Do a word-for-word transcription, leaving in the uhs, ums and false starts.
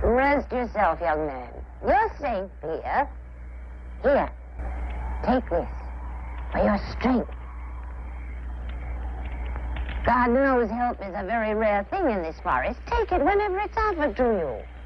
Rest yourself, young man. You're safe here. Here, take this for your strength. God knows help is a very rare thing in this forest. Take it whenever it's offered to you.